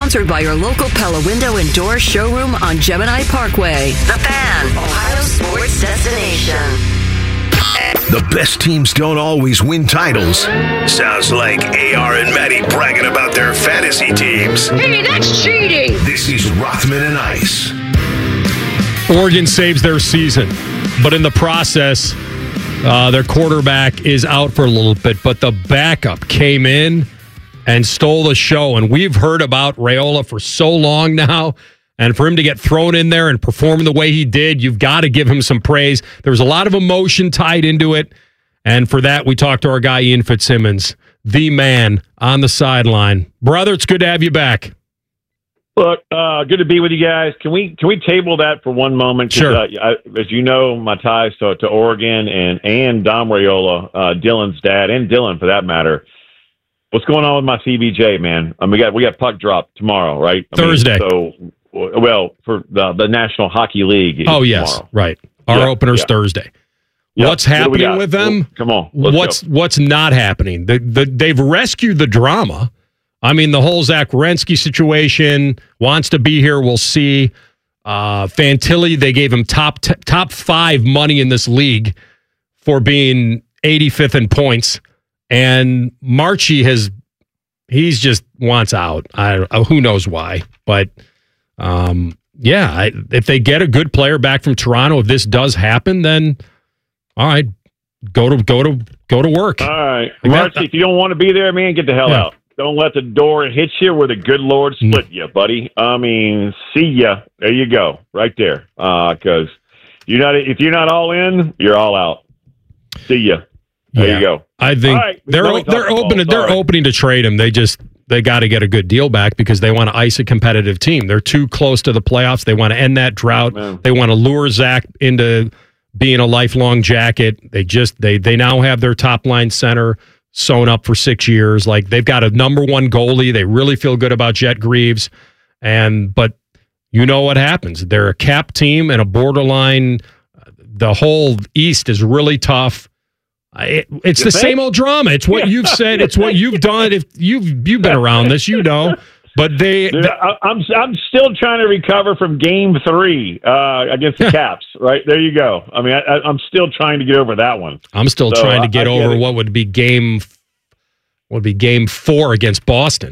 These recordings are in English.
sponsored by your local Pella Window and Door showroom on Gemini Parkway. The Fan, Ohio sports destination. The best teams don't always win titles. Sounds like AR and Maddie bragging about their fantasy teams. Hey, that's cheating! This is Rothman and Ice. Oregon saves their season, but in the process, their quarterback is out for a little bit, but the backup came in and stole the show. And we've heard about Raiola for so long now. And for him to get thrown in there and perform the way he did, you've got to give him some praise. There was a lot of emotion tied into it. And for that, we talked to our guy, Ian Fitzsimmons, the man on the sideline. Brother, it's good to have you back. Look, good to be with you guys. Can we table that for one moment? Sure. As you know, my ties to Oregon and Dom Raiola, Dylan's dad, and Dylan for that matter. What's going on with my CBJ, man? We got puck drop tomorrow, right? Thursday. For the National Hockey League. Oh, yes, tomorrow. Right. Our opener's Thursday. Yep. What's happening with them? Come on. What's not happening? They've rescued the drama. I mean, the whole Zach Werenski situation, wants to be here, we'll see. Fantilli, they gave him top 5 money in this league for being 85th in points. And Marchie he's just wants out. Who knows why, but if they get a good player back from Toronto, if this does happen, then all right, go to work. All right, Marchie, if you don't want to be there, man, get the hell out. Don't let the door hit you where the good Lord split you, buddy. I mean, see ya. There you go, right there. Because if you're not all in, you're all out. See ya. There you go. I think they're opening to trade him. They got to get a good deal back because they want to ice a competitive team. They're too close to the playoffs. They want to end that drought. They want to lure Zach into being a lifelong jacket. They now have their top line center sewn up for 6 years. Like, they've got a number 1 goalie. They really feel good about Jet Greaves. But you know what happens. They're a cap team and a borderline. The whole East is really tough. It's the same old drama. It's what you've said. It's what you've done. If you've been around this, you know. But I'm still trying to recover from Game 3 against the Caps. Right there, you go. I mean, I'm still trying to get over that one. I'm still trying to get over what would be Game 4 against Boston.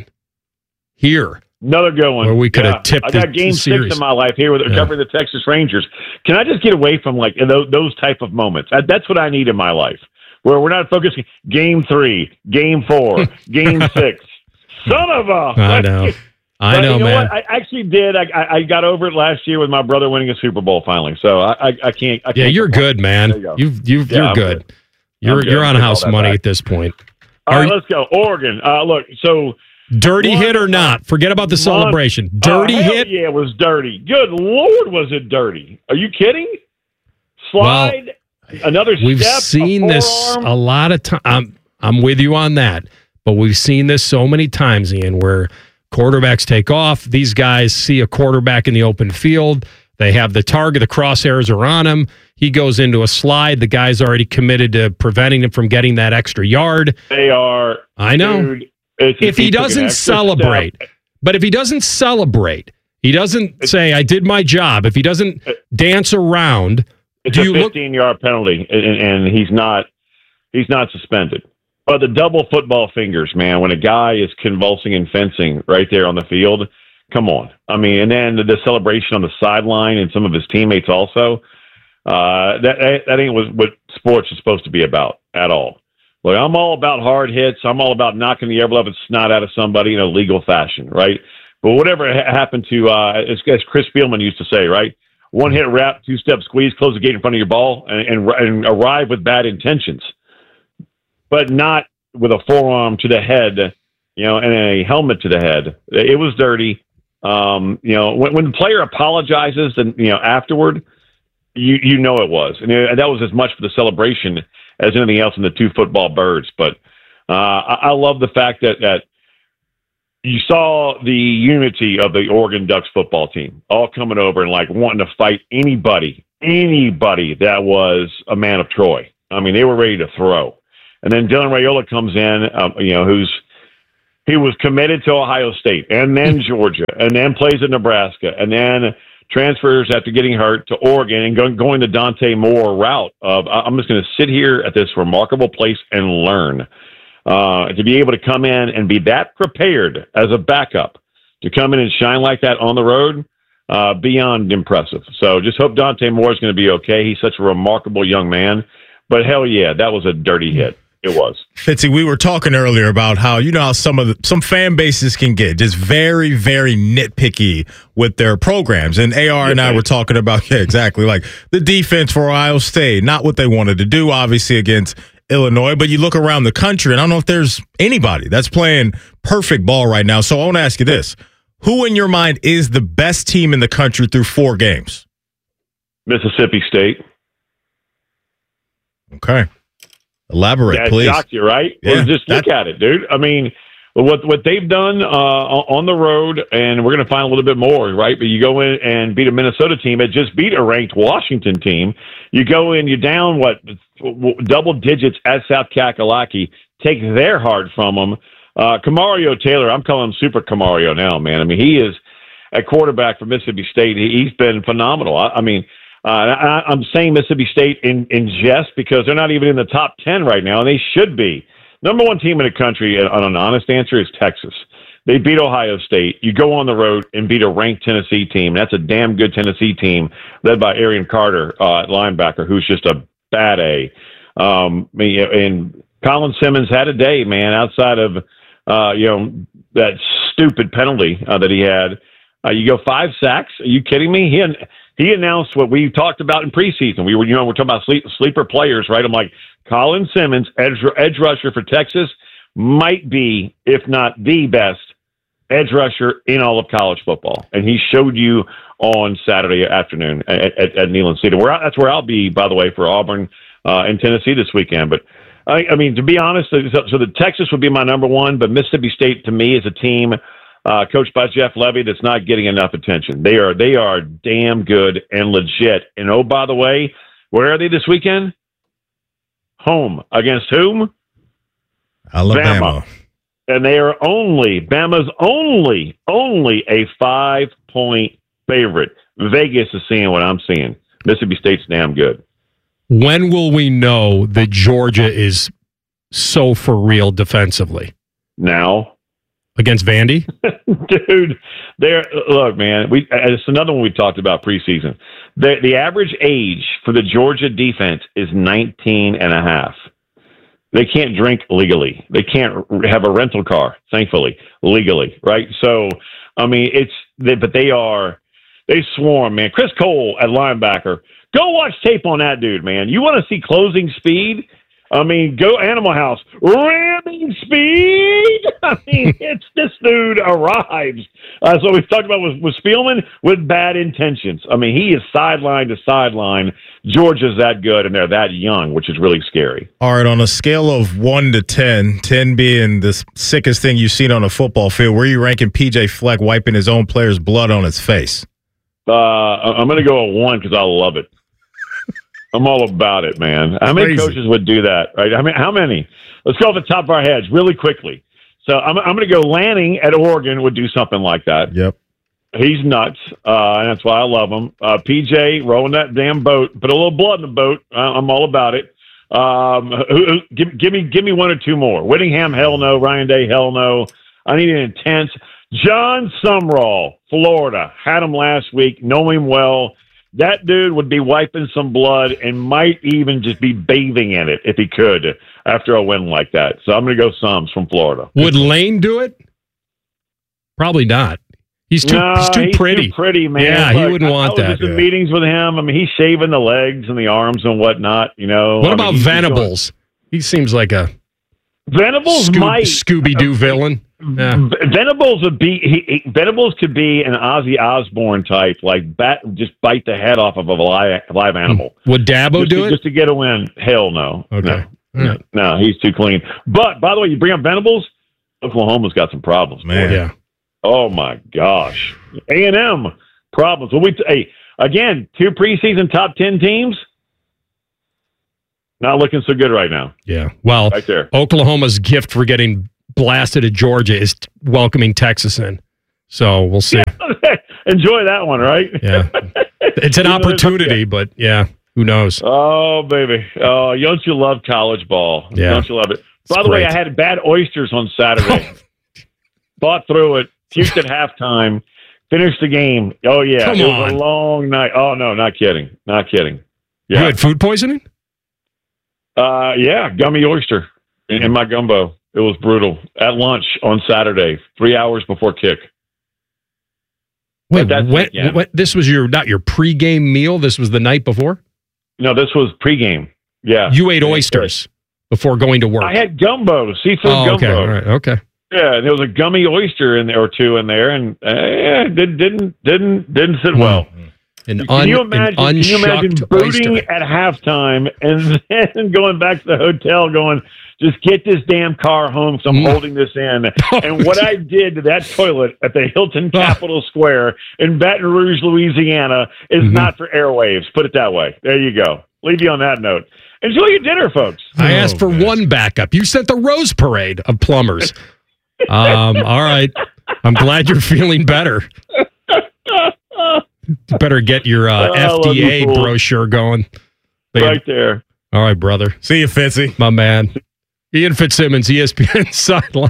Here, another good one where we could have tipped. I got Game 6 in my life here with covering the Texas Rangers. Can I just get away from like those type of moments? That's what I need in my life. Where we're not focusing Game 3, Game 4, Game 6. Son of a! I know, you know man. What? I actually did. I got over it last year with my brother winning a Super Bowl finally. So I can't. Yeah, you're good, man. You're good. You're on house money at this point. All right, let's go. Oregon. Look, so dirty hit or not? Forget about the celebration. Dirty hit. Yeah, it was dirty. Good Lord, was it dirty? Are you kidding? Slide. Well, another step. We've seen this a lot of times. I'm with you on that. But we've seen this so many times, Ian, where quarterbacks take off. These guys see a quarterback in the open field. They have the target. The crosshairs are on him. He goes into a slide. The guy's already committed to preventing him from getting that extra yard. They are. I know. Dude, if he doesn't celebrate, but if he doesn't celebrate, he doesn't say, I did my job. If he doesn't dance around, it's a 15-yard penalty, and he's not suspended. But the double football fingers, man, when a guy is convulsing and fencing right there on the field, come on. I mean, and then the celebration on the sideline and some of his teammates also, that ain't what sports is supposed to be about at all. Look, I'm all about hard hits. I'm all about knocking the air snot out of somebody in a legal fashion, right? But whatever happened to, as Chris Spielman used to say, right? One hit wrap, 2-step squeeze, close the gate in front of your ball, and arrive with bad intentions. But not with a forearm to the head, and a helmet to the head. It was dirty. When the player apologizes and afterward, you know it was, and that was as much for the celebration as anything else in the 2 football birds. But I love the fact that you saw the unity of the Oregon Ducks football team all coming over and like wanting to fight anybody that was a man of Troy. I mean, they were ready to throw. And then Dylan Raiola comes in, he was committed to Ohio State and then Georgia and then plays at Nebraska and then transfers after getting hurt to Oregon and going the Dante Moore route of I'm just going to sit here at this remarkable place and learn. To be able to come in and be that prepared as a backup to come in and shine like that on the road, beyond impressive. So just hope Dante Moore is going to be okay. He's such a remarkable young man. But hell yeah, that was a dirty hit. It was. Fitzy, we were talking earlier about how, how some fan bases can get just very, very nitpicky with their programs. And AR and I were talking about, exactly, like the defense for Ohio State, not what they wanted to do, obviously, against Illinois. But you look around the country, and I don't know if there's anybody that's playing perfect ball right now. So I want to ask you this. Who, in your mind, is the best team in the country through 4 games? Mississippi State. Okay. Elaborate, please. Shocked you, right? Yeah, well, just look at it, dude. I mean, what they've done on the road, and we're going to find a little bit more, right? But you go in and beat a Minnesota team. It just beat a ranked Washington team. You go in, you're down, double digits at South Kakalaki. Take their heart from them. Camario Taylor, I'm calling him Super Camario now, man. I mean, he is a quarterback for Mississippi State. He's been phenomenal. I'm saying Mississippi State in jest because they're not even in the top 10 right now, and they should be. Number 1 team in the country, on an honest answer, is Texas. They beat Ohio State. You go on the road and beat a ranked Tennessee team. That's a damn good Tennessee team led by Arian Carter at linebacker, who's just a bad A. And Colin Simmons had a day, man, outside of that stupid penalty that he had. You go 5 sacks. Are you kidding me? He announced what we talked about in preseason. We're talking about sleeper players, right? I'm like, Colin Simmons, edge rusher for Texas, might be, if not the best, edge rusher in all of college football. And he showed you on Saturday afternoon at Neyland Stadium. That's where I'll be, by the way, for Auburn and Tennessee this weekend. But, I mean, to be honest, so the Texas would be my number 1, but Mississippi State, to me, is a team coached by Jeff Levy that's not getting enough attention. They are damn good and legit. And, oh, by the way, where are they this weekend? Home. Against whom? Alabama. Bama. And they are Bama's only a 5-point favorite. Vegas is seeing what I'm seeing. Mississippi State's damn good. When will we know that Georgia is so for real defensively? Now. Against Vandy? Dude, look, man, it's another one we talked about preseason. The average age for the Georgia defense is 19 and a half. They can't drink legally. They can't have a rental car, thankfully, legally, right? So, I mean, but they swarm, man. Chris Cole at linebacker. Go watch tape on that dude, man. You want to see closing speed? I mean, go Animal House. Ramming speed! I mean, it's this dude arrives. So we've talked about with Spielman with bad intentions. I mean, he is sideline to sideline. Georgia's that good, and they're that young, which is really scary. All right, on a scale of 1 to 10, 10 being the sickest thing you've seen on a football field, where are you ranking P.J. Fleck wiping his own player's blood on his face? I'm going to go a 1 because I love it. I'm all about it, man. How many coaches would do that, right? I mean, how many? Let's go off the top of our heads really quickly. So I'm going to go Lanning at Oregon would do something like that. Yep. He's nuts, and that's why I love him. PJ, rolling that damn boat. Put a little blood in the boat. I'm all about it. Give me 1 or 2 more. Whittingham, hell no. Ryan Day, hell no. I need an intense. John Sumrall, Florida. Had him last week. Know him well. That dude would be wiping some blood and might even just be bathing in it if he could after a win like that. So I'm going to go Sums from Florida. Would Lane do it? Probably not. He's too pretty. Too pretty, man. Yeah, he wouldn't want that. I was in meetings with him. I mean, he's shaving the legs and the arms and whatnot. What about Venables? He seems like a Venables Scooby-Doo villain. Yeah. Venables would be Venables could be an Ozzy Osbourne type, like just bite the head off of a live animal. Would Dabo do it just to get a win? Hell no. Okay, no, he's too clean. But by the way, you bring up Venables, Oklahoma's got some problems, man. Yeah. Oh my gosh, A&M problems. Well, again, 2 preseason top 10 teams. Not looking so good right now. Yeah. Well, right there. Oklahoma's gift for getting blasted at Georgia is welcoming Texas in. So we'll see. Enjoy that one, right? Yeah. It's an opportunity, but yeah, who knows? Oh, baby. Oh, don't you love college ball? Yeah. Don't you love it? By the way, I had bad oysters on Saturday. Fought through it, puked at halftime, finished the game. Oh, yeah. It was a long night. Oh, no, not kidding. Not kidding. Yeah. You had food poisoning? Yeah, gummy oyster in my gumbo. It was brutal. At lunch on Saturday, 3 hours before kick. Wait, this was not your pregame meal? This was the night before? No, this was pregame. Yeah. You ate oysters before going to work. I had gumbo, seafood gumbo. Okay, all right, okay. Yeah, there was a gummy oyster in there or two in there, and didn't sit well. Can you imagine booting at halftime and then going back to the hotel going, just get this damn car home because I'm holding this in. And what I did to that toilet at the Hilton Capitol Square in Baton Rouge, Louisiana is not for airwaves. Put it that way. There you go. Leave you on that note. Enjoy your dinner, folks. I asked for one backup. You sent the Rose Parade of plumbers. All right. I'm glad you're feeling better. You better get your FDA brochure going. Right there. All right, brother. See you, Fitzy. My man. Ian Fitzsimmons, ESPN Sideline.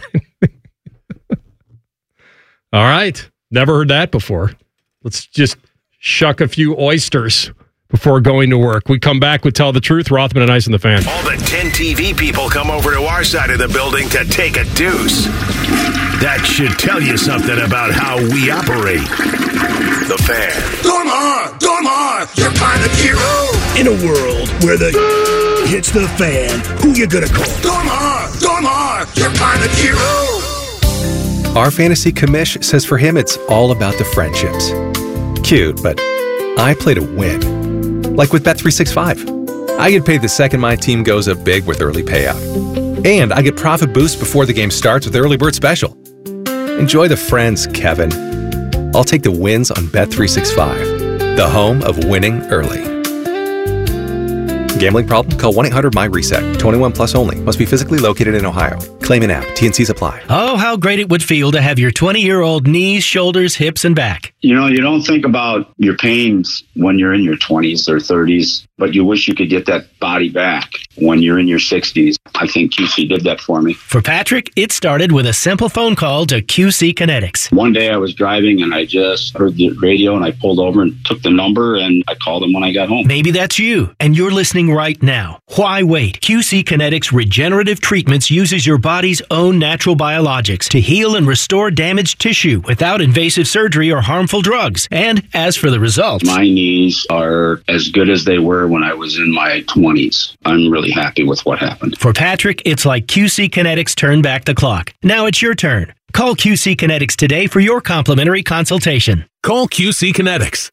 All right. Never heard that before. Let's just shuck a few oysters before going to work. We come back with Tell the Truth. Rothman and Ice and the Fan. All the 10 TV people come over to our side of the building to take a deuce. That should tell you something about how we operate. The Fan. Dormar, you're kind of hero. In a world where the hits the fan, who you gonna call? Dormar, you're kind of hero. Our fantasy commish says for him it's all about the friendships. Cute, but I play to win. Like with Bet365. I get paid the second my team goes up big with early payout. And I get profit boost before the game starts with Early Bird Special. Enjoy the friends, Kevin. I'll take the wins on Bet365, the home of winning early. Gambling problem? Call 1-800-MY-RESET. 21 plus only. Must be physically located in Ohio. Claim in app. T&Cs apply. Oh, how great it would feel to have your 20-year-old knees, shoulders, hips, and back. You know, you don't think about your pains when you're in your 20s or 30s, but you wish you could get that body back when you're in your 60s. I think QC did that for me. For Patrick, it started with a simple phone call to QC Kinetics. One day I was driving and I just heard the radio and I pulled over and took the number and I called them when I got home. Maybe that's you and you're listening right now. Why wait? QC Kinetics Regenerative Treatments uses your body's own natural biologics to heal and restore damaged tissue without invasive surgery or harmful drugs. And as for the results, my knees are as good as they were when I was in my 20s. I'm really happy with what happened. For Patrick, it's like QC Kinetics turned back the clock. Now it's your turn. Call QC Kinetics today for your complimentary consultation. Call QC Kinetics,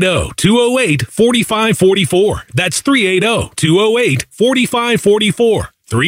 380-208-4544. That's 380-208-4544.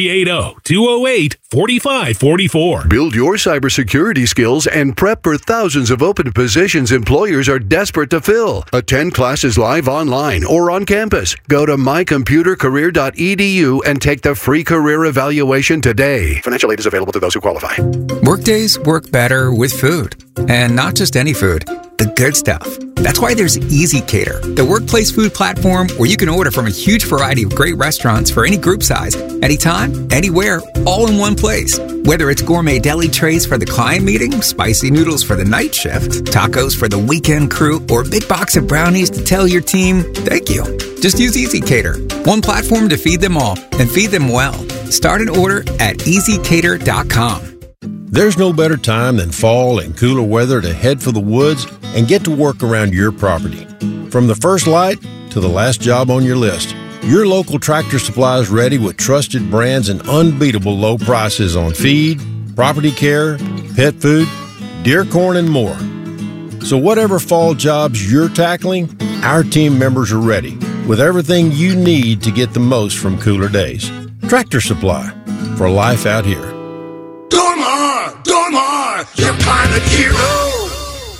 380-208-4544. Build your cybersecurity skills and prep for thousands of open positions employers are desperate to fill. Attend classes live online or on campus. Go to mycomputercareer.edu and take the free career evaluation today. Financial aid is available to those who qualify. Workdays work better with food. And not just any food, the good stuff. That's why there's ezCater, the workplace food platform where you can order from a huge variety of great restaurants for any group size, anytime, anywhere, all in one place. Whether it's gourmet deli trays for the client meeting, spicy noodles for the night shift, tacos for the weekend crew, or a big box of brownies to tell your team, thank you. Just use ezCater, one platform to feed them all and feed them well. Start an order at ezcater.com. There's no better time than fall and cooler weather to head for the woods and get to work around your property. From the first light to the last job on your list, your local Tractor Supply is ready with trusted brands and unbeatable low prices on feed, property care, pet food, deer corn, and more. So whatever fall jobs you're tackling, our team members are ready with everything you need to get the most from cooler days. Tractor Supply, for life out here. Dormar, you're kind of hero.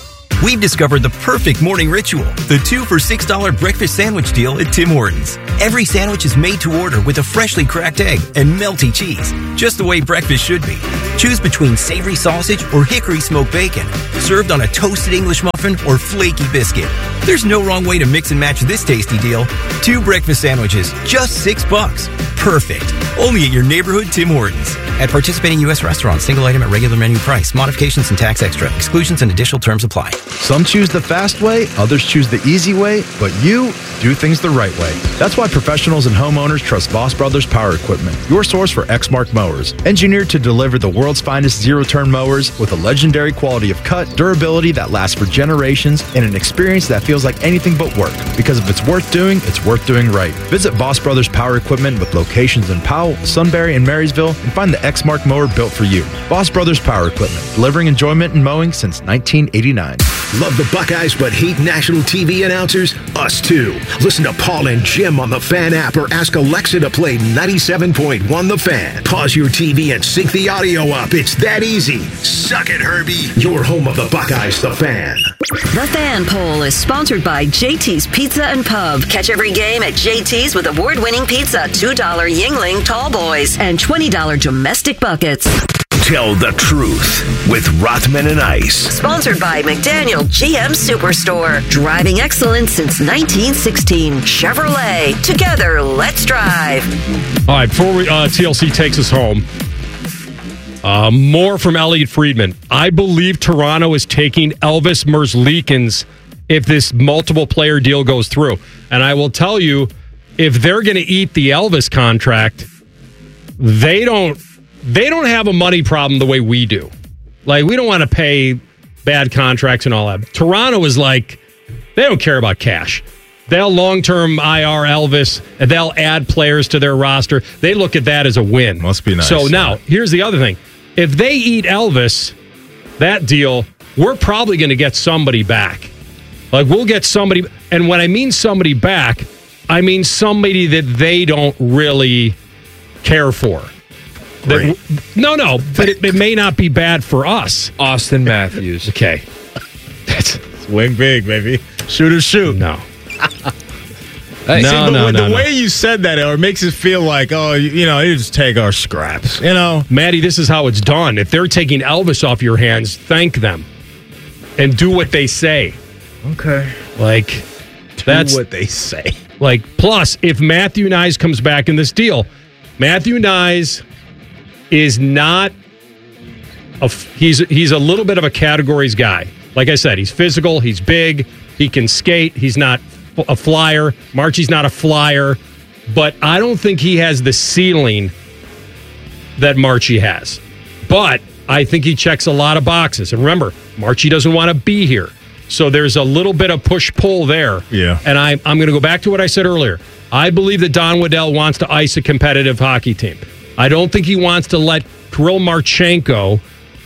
We've discovered the perfect morning ritual, the 2 for $6 breakfast sandwich deal at Tim Hortons. Every sandwich is made to order with a freshly cracked egg and melty cheese, just the way breakfast should be. Choose between savory sausage or hickory smoked bacon, served on a toasted English muffin or flaky biscuit. There's no wrong way to mix and match this tasty deal. 2 breakfast sandwiches, just $6. Perfect. Only at your neighborhood Tim Hortons. At participating U.S. restaurants, single item at regular menu price. Modifications and tax extra. Exclusions and additional terms apply. Some choose the fast way, others choose the easy way, but you do things the right way. That's why professionals and homeowners trust Voss Brothers Power Equipment, your source for Exmark mowers. Engineered to deliver the world's finest zero-turn mowers with a legendary quality of cut, durability that lasts for generations, and an experience that feels like anything but work. Because if it's worth doing right. Visit Voss Brothers Power Equipment with locations in Powell, Sunbury, and Marysville, and find the Exmark mower built for you. Voss Brothers Power Equipment, delivering enjoyment in mowing since 1989. Love the Buckeyes but hate national TV announcers? Us too. Listen to Paul and Jim on the Fan app or ask Alexa to play 97.1 The Fan. Pause your TV and sync the audio up. It's that easy. Suck it, Herbie. Your home of the Buckeyes, The Fan. The Fan Poll is sponsored by JT's Pizza and Pub. Catch every game at JT's with award-winning pizza, $2 Yingling Tall Boys, and $20 domestic buckets. Tell the truth with Rothman and Ice. Sponsored by McDaniel GM Superstore. Driving excellence since 1916. Chevrolet. Together, let's drive. All right, before TLC takes us home, more from Elliot Friedman. I believe Toronto is taking Elvis Merzlikins if this multiple player deal goes through. And I will tell you, if they're going to eat the Elvis contract, they don't have a money problem the way we do. Like, we don't want to pay bad contracts and all that. Toronto is like, they don't care about cash. They'll long-term IR Elvis, and they'll add players to their roster. They look at that as a win. Must be nice. So now, here's the other thing. If they eat Elvis, that deal, we're probably going to get somebody back. Like, we'll get somebody, and when I mean somebody back, I mean somebody that they don't really care for. No, but it may not be bad for us. Austin Matthews. Okay. That's wing big, baby. Shoot or shoot. No. The way you said that, it makes it feel like, you just take our scraps. Maddie, this is how it's done. If they're taking Elvis off your hands, thank them and do what they say. Okay. Like, that's what they say. Like, plus, if Matthew Nyes comes back in this deal, Matthew Nyes is not he's a little bit of a categories guy. Like I said, he's physical, he's big, he can skate, he's not a flyer. Marchie's not a flyer, but I don't think he has the ceiling that Marchie has. But I think he checks a lot of boxes. And remember, Marchie doesn't want to be here. So there's a little bit of push-pull there. Yeah. And I'm going to go back to what I said earlier. I believe that Don Waddell wants to ice a competitive hockey team. I don't think he wants to let Kirill Marchenko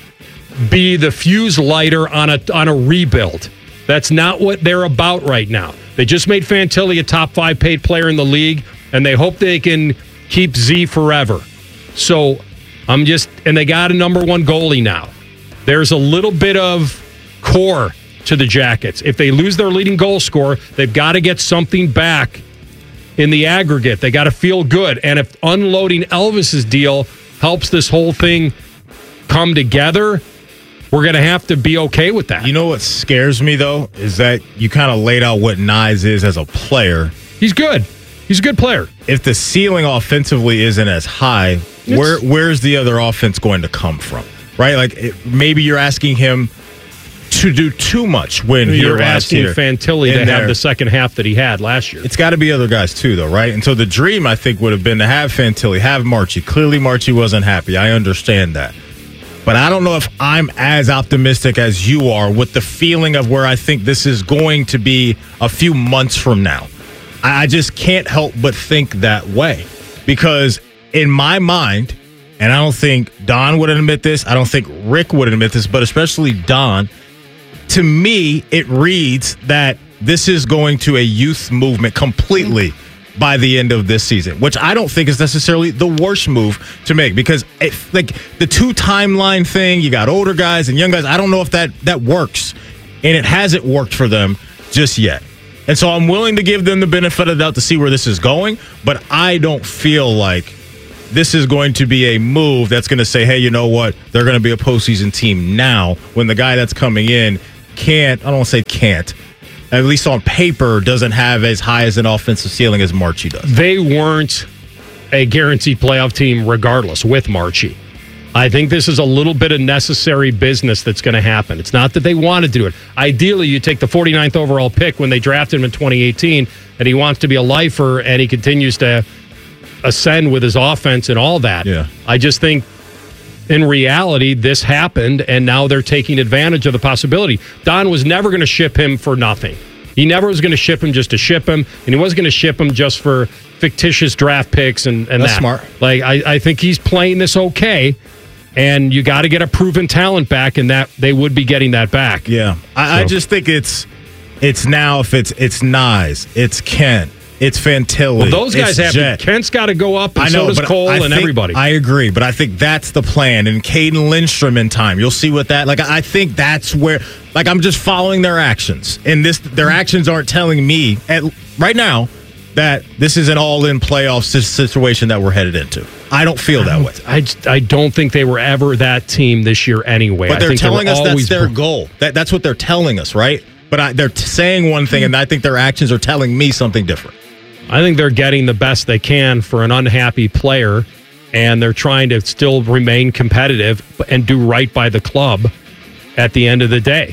be the fuse lighter on a rebuild. That's not what they're about right now. They just made Fantilli a top 5 paid player in the league, and they hope they can keep Z forever. So and they got a number 1 goalie now. There's a little bit of core to the Jackets. If they lose their leading goal scorer, they've got to get something back in the aggregate. They got to feel good. And if unloading Elvis's deal helps this whole thing come together, we're going to have to be okay with that. You know what scares me, though, is that you kind of laid out what Nyes is as a player. He's good. He's a good player. If the ceiling offensively isn't as high, where's the other offense going to come from? Right? Like, maybe you're asking him to do too much when you're asking Fantilli to have the second half that he had last year. It's got to be other guys too, though, right? And so the dream, I think, would have been to have Fantilli, have Marchie. Clearly, Marchie wasn't happy. I understand that. But I don't know if I'm as optimistic as you are with the feeling of where I think this is going to be a few months from now. I just can't help but think that way. Because in my mind, and I don't think Don would admit this, I don't think Rick would admit this, but especially Don, to me, it reads that this is going to a youth movement completely by the end of this season, which I don't think is necessarily the worst move to make, because like the 2 timeline thing, you got older guys and young guys. I don't know if that works and it hasn't worked for them just yet. And so I'm willing to give them the benefit of the doubt to see where this is going, but I don't feel like this is going to be a move that's going to say, hey, you know what? They're going to be a postseason team now when the guy that's coming in can't, I don't want to say can't, at least on paper, doesn't have as high as an offensive ceiling as Marchie does. They weren't a guaranteed playoff team regardless with Marchie. I think this is a little bit of necessary business that's going to happen. It's not that they wanted to do it. Ideally, you take the 49th overall pick when they drafted him in 2018, and he wants to be a lifer, and he continues to ascend with his offense and all that. Yeah. I just think in reality, this happened, and now they're taking advantage of the possibility. Don was never going to ship him for nothing. He never was going to ship him just to ship him, and he wasn't going to ship him just for fictitious draft picks and That's that. smart. Like, I think he's playing this okay, and you got to get a proven talent back, and that they would be getting that back. Yeah. I just think it's now, if it's Nyes, it's Kent, it's Fantilli. Well, those guys it's have to. Kent's got to go up, and so does Cole and everybody. I agree, but I think that's the plan. And Caden Lindstrom in time, you'll see what that. Like, I think that's where. Like, I'm just following their actions, and their actions aren't telling me right now that this is an all-in playoff situation that we're headed into. I don't feel that way. I don't think they were ever that team this year anyway. But they're telling us that's their always goal. That's what they're telling us, right? But they're saying one thing, and I think their actions are telling me something different. I think they're getting the best they can for an unhappy player, and they're trying to still remain competitive and do right by the club at the end of the day.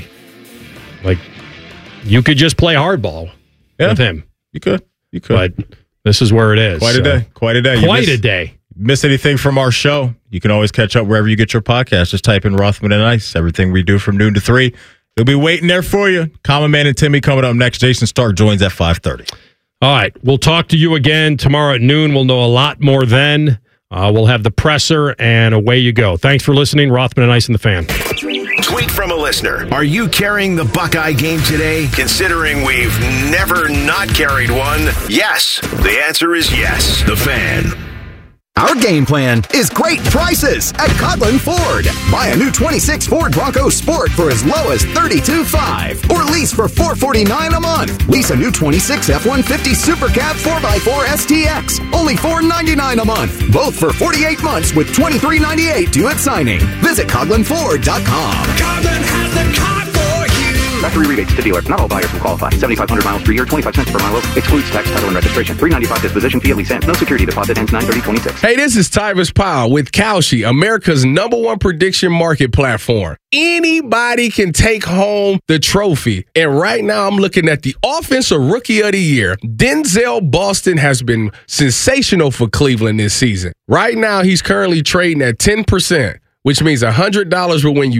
Like, you could just play hardball with him. You could. But this is where it is. Quite a day. Quite a day. Quite a day. Miss anything from our show, you can always catch up wherever you get your podcast. Just type in Rothman and Ice. Everything we do from noon to 3. They'll be waiting there for you. Common Man and Timmy coming up next. Jason Stark joins at 5:30. All right. We'll talk to you again tomorrow at noon. We'll know a lot more then. We'll have the presser, and away you go. Thanks for listening. Rothman and Ice and the Fan. Tweet from a listener. Are you carrying the Buckeye game today? Considering we've never not carried one, yes. The answer is yes. The Fan. Our game plan is great prices at Coughlin Ford. Buy a new 26 Ford Bronco Sport for as low as $32,500 or lease for $449 a month. Lease a new 26 F-150 Super Cab 4x4 STX, only $499 a month. Both for 48 months with $23.98 due at signing. Visit CoughlinFord.com. Coughlin has the car for you. Factory rebates to dealer. Not all buyers will qualify. 7,500 miles per year, 25 cents per mile. Excludes tax, title, and registration. $395 disposition fee at lease end. No security deposit. Ends 9/30/26. Hey, this is Tyrus Powell with Kalshi, America's #1 prediction market platform. Anybody can take home the trophy. And right now I'm looking at the Offensive Rookie of the Year. Denzel Boston has been sensational for Cleveland this season. Right now he's currently trading at 10%, which means $100 will win you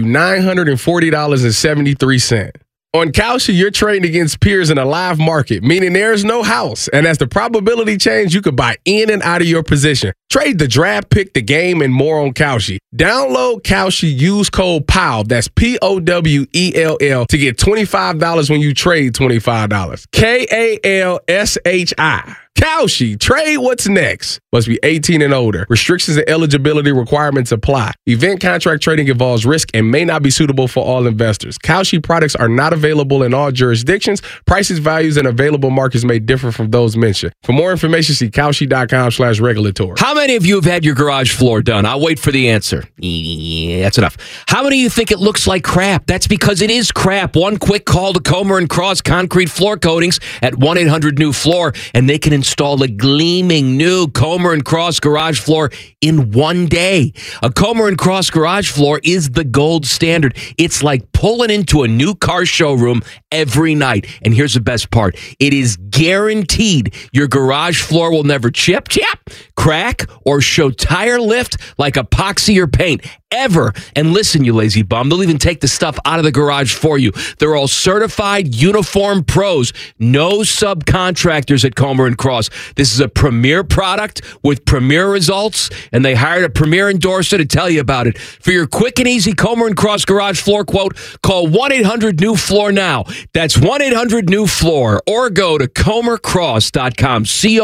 $940.73. On Kalshi, you're trading against peers in a live market, meaning there's no house. And as the probability changes, you could buy in and out of your position. Trade the draft, pick the game, and more on Kalshi. Download Kalshi, use code POWELL, that's POWELL, to get $25 when you trade $25. KALSHI. Kalshi, trade what's next. Must be 18 and older. Restrictions and eligibility requirements apply. Event contract trading involves risk and may not be suitable for all investors. Kalshi products are not available in all jurisdictions. Prices, values, and available markets may differ from those mentioned. For more information, see Kalshi.com/regulatory. How many of you have had your garage floor done? I'll wait for the answer. Yeah, that's enough. How many of you think it looks like crap? That's because it is crap. One quick call to Comer & Cross Concrete Floor Coatings at 1-800-NEW-FLOOR, and they can install a gleaming new Comer & Cross garage floor in one day. A Comer & Cross garage floor is the gold standard. It's like pulling into a new car showroom every night. And here's the best part. It is guaranteed your garage floor will never chip, crack, or show tire lift like epoxy or paint. Ever. And listen, you lazy bum, they'll even take the stuff out of the garage for you. They're all certified uniform pros. No subcontractors at Comer & Cross. This is a premier product with premier results, and they hired a premier endorser to tell you about it. For your quick and easy Comer & Cross garage floor quote, Call 1-800-NEW-FLOOR now. That's 1-800-NEW-FLOOR. Or go to ComerCross.com.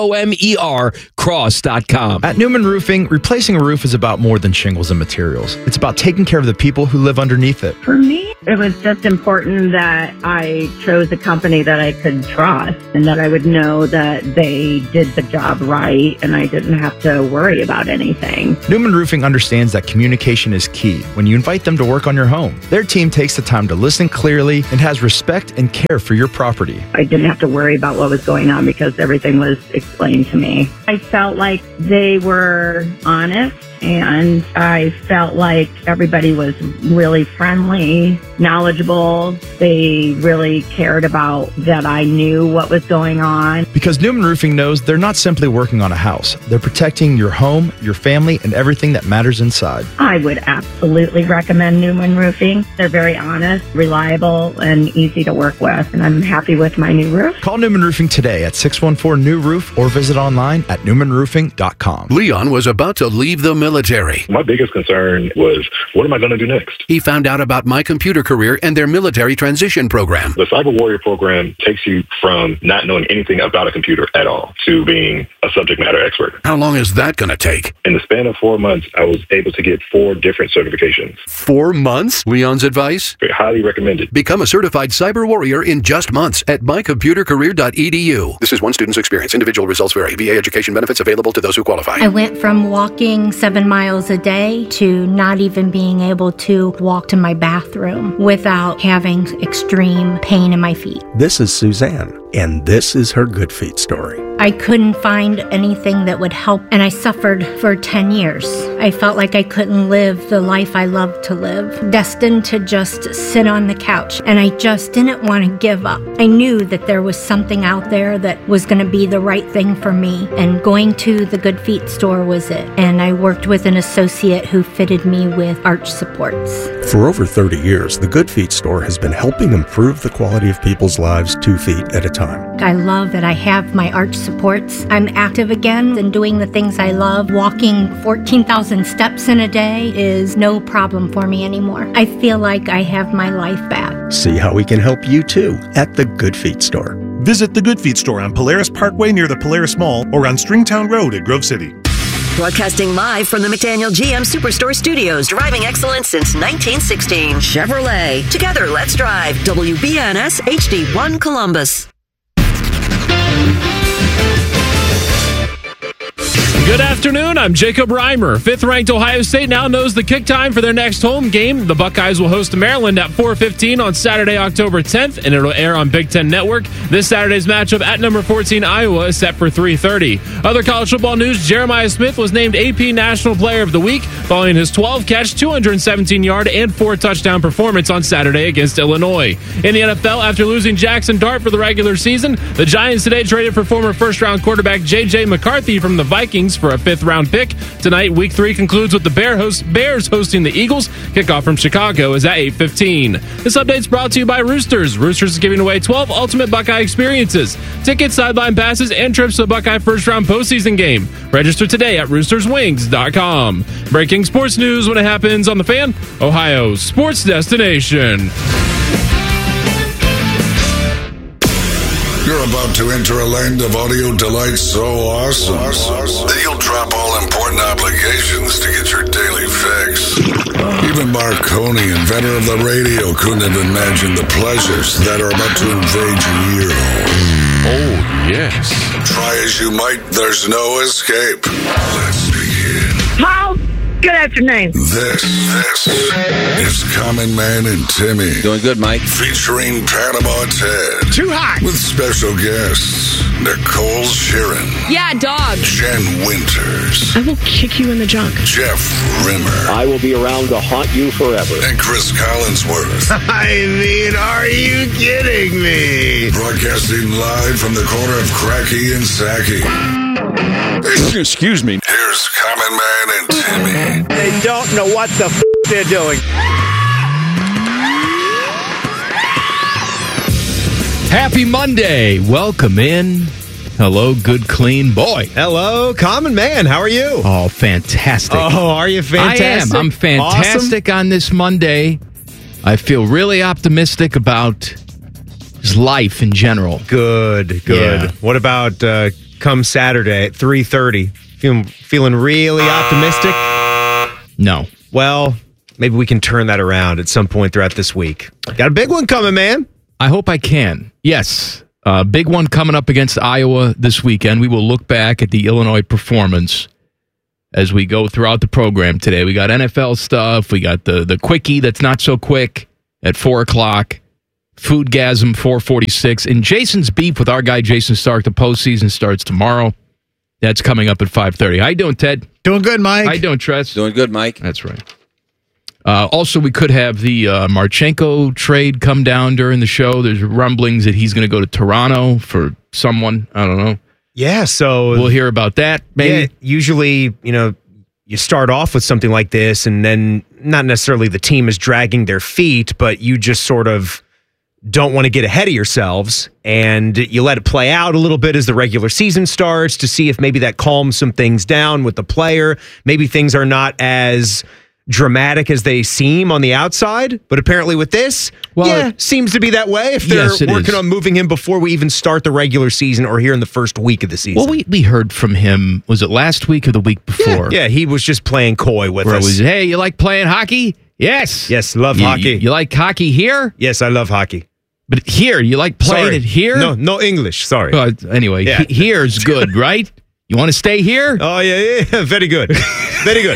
COMER Cross.com. At Newman Roofing, replacing a roof is about more than shingles and materials. It's about taking care of the people who live underneath it. For me, it was just important that I chose a company that I could trust and that I would know that they did the job right and I didn't have to worry about anything. Newman Roofing understands that communication is key when you invite them to work on your home. Their team takes the time to listen clearly and has respect and care for your property. I didn't have to worry about what was going on because everything was explained to me. I felt like they were honest. And I felt like everybody was really friendly, knowledgeable. They really cared about that I knew what was going on. Because Newman Roofing knows they're not simply working on a house. They're protecting your home, your family, and everything that matters inside. I would absolutely recommend Newman Roofing. They're very honest, reliable, and easy to work with. And I'm happy with my new roof. Call Newman Roofing today at 614-NEW-ROOF or visit online at newmanroofing.com. Leon was about to leave the military. My biggest concern was, what am I going to do next? He found out about My Computer Career and their military transition program. The Cyber Warrior program takes you from not knowing anything about a computer at all to being a subject matter expert. How long is that going to take? In the span of 4 months, I was able to get 4 different certifications. 4 months? Leon's advice? Highly recommended. Become a certified cyber warrior in just months at mycomputercareer.edu. This is one student's experience. Individual results vary. VA education benefits available to those who qualify. I went from walking 7 miles a day to not even being able to walk to my bathroom without having extreme pain in my feet. This is Suzanne, and this is her Good Feet story. I couldn't find anything that would help, and I suffered for 10 years. I felt like I couldn't live the life I loved to live, destined to just sit on the couch, and I just didn't want to give up. I knew that there was something out there that was going to be the right thing for me, and going to the Good Feet store was it. And I worked with an associate who fitted me with arch supports. For over 30 years, the Good Feet store has been helping improve the quality of people's lives 2 feet at a time. I love that I have my arch supports. I'm active again and doing the things I love. Walking 14,000 steps in a day is no problem for me anymore. I feel like I have my life back. See how we can help you too at the Good Feet store. Visit the Good Feet store on Polaris Parkway near the Polaris Mall or on Stringtown Road at Grove City. Broadcasting live from the McDaniel GM Superstore Studios, driving excellence since 1916. Chevrolet. Together, let's drive. WBNS HD1 Columbus. Good afternoon, I'm Jacob Reimer. 5th-ranked Ohio State now knows the kick time for their next home game. The Buckeyes will host Maryland at 4:15 on Saturday, October 10th, and it'll air on Big Ten Network. This Saturday's matchup at number 14 Iowa is set for 3:30. Other college football news, Jeremiah Smith was named AP National Player of the Week following his 12-catch, 217-yard, and 4-touchdown performance on Saturday against Illinois. In the NFL, after losing Jackson Dart for the regular season, the Giants today traded for former first-round quarterback J.J. McCarthy from the Vikings for a 5th-round pick. Tonight, Week 3 concludes with the Bears hosting the Eagles. Kickoff from Chicago is at 8:15. This update's brought to you by Roosters. Roosters is giving away 12 ultimate Buckeye experiences. Tickets, sideline passes, and trips to the Buckeye first-round postseason game. Register today at roosterswings.com. Breaking sports news when it happens on The Fan, Ohio's sports destination. You're about to enter a land of audio delight so awesome that you'll drop all important obligations to get your daily fix. Even Marconi, inventor of the radio, couldn't have imagined the pleasures that are about to invade your ear hole. Oh, yes. Try as you might, there's no escape. Let's begin. Paul, good afternoon. This is Common Man and Timmy. Doing good, Mike. Featuring Panama Ted. Too hot. With special guests, Nicole Sheeran. Yeah, dog. Jen Winters. I will kick you in the junk. Jeff Rimmer. I will be around to haunt you forever. And Chris Collinsworth. I mean, are you kidding me? Broadcasting live from the corner of Cracky and Sacky. Excuse me. Here's Common Man and Timmy. They don't know what the they're doing. Happy Monday. Welcome in. Hello, good, clean boy. Hello, Common Man. How are you? Oh, fantastic. Oh, are you fantastic? I am. I'm fantastic on this Monday. I feel really optimistic about his life in general. Good. Yeah. What about come Saturday at 3:30? Feeling really optimistic? No. Well, maybe we can turn that around at some point throughout this week. Got a big one coming, man. I hope I can. Yes. Big one coming up against Iowa this weekend. We will look back at the Illinois performance as we go throughout the program today. We got NFL stuff. We got the quickie that's not so quick at 4 o'clock. Foodgasm 4:46. And Jason's beef with our guy Jason Stark. The postseason starts tomorrow. That's coming up at 5:30. How you doing, Ted? Doing good, Mike. How you doing, Tress? Doing good, Mike. That's right. Also, we could have the Marchenko trade come down during the show. There's rumblings that he's going to go to Toronto for someone. I don't know. Yeah, so we'll hear about that, maybe. Yeah, usually, you start off with something like this, and then not necessarily the team is dragging their feet, but you just sort of don't want to get ahead of yourselves, and you let it play out a little bit as the regular season starts to see if maybe that calms some things down with the player. Maybe things are not as dramatic as they seem on the outside, but apparently with this, seems to be that way if they're working on moving him before we even start the regular season or here in the first week of the season. Well, we heard from him, was it last week or the week before? Yeah, he was just playing coy with us. It was, hey, you like playing hockey? Yes. Yes, love hockey. You like hockey here? Yes, I love hockey. But here, you like playing it here? No English, sorry. Anyway, here's good, right? You want to stay here? Oh, yeah. Very good. Very good.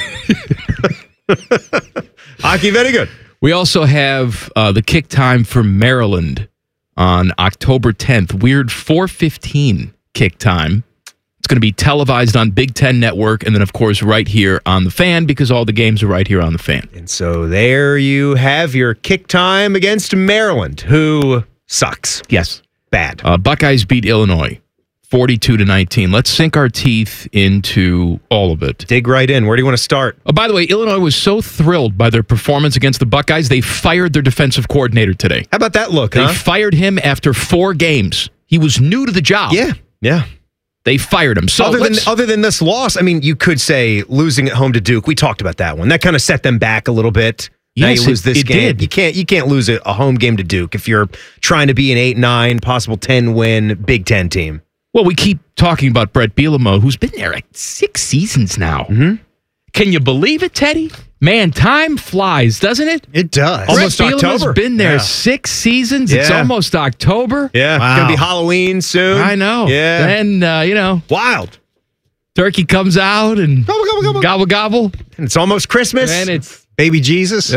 Hockey, very good. We also have the kick time for Maryland on October 10th. Weird 4:15 kick time. It's going to be televised on Big Ten Network and then, of course, right here on The Fan because all the games are right here on The Fan. And so there you have your kick time against Maryland, who sucks. Yes. Bad. Buckeyes beat Illinois 42-19. Let's sink our teeth into all of it. Dig right in. Where do you want to start? Oh, by the way, Illinois was so thrilled by their performance against the Buckeyes, they fired their defensive coordinator today. How about that look, They fired him after 4 games. He was new to the job. Yeah. They fired him. So other than this loss, I mean, you could say losing at home to Duke. We talked about that one. That kind of set them back a little bit. Now Yes, you lose this it game. did. You can't lose a home game to Duke if you're trying to be an 8-9, possible 10-win Big Ten team. Well, we keep talking about Brett Bielema, who's been there like 6 seasons now. Mm-hmm. Can you believe it, Teddy? Man, time flies, doesn't it? It does. Almost Brett Bielema's October. been there 6 seasons. It's Yeah. almost October. Yeah, Wow. It's going to be Halloween soon. I know. Yeah. And, Wild. turkey comes out and gobble, gobble. And it's almost Christmas. And it's... Baby Jesus.